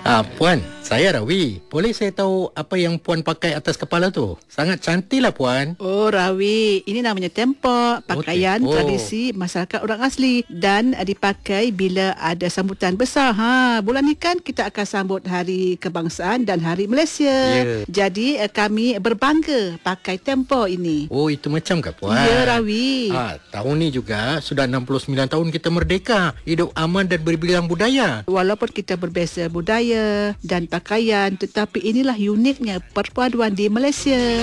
Puan, saya Rawi. Boleh saya tahu apa yang Puan pakai atas kepala tu? Sangat cantiklah Puan. Oh Rawi, ini namanya tempok, pakaian tempok. tradisi masyarakat orang asli dan dipakai bila ada sambutan besar. Bulan ni kan kita akan sambut Hari Kebangsaan dan Hari Malaysia. Jadi kami berbangga pakai tempok ini. Oh, itu macam ke Puan? Ya Rawi. Tahun ni juga sudah 69 tahun kita merdeka. Hidup aman dan berbilang budaya. Walaupun kita berbeza budaya dan pakaian, tetapi inilah uniknya perpaduan di Malaysia.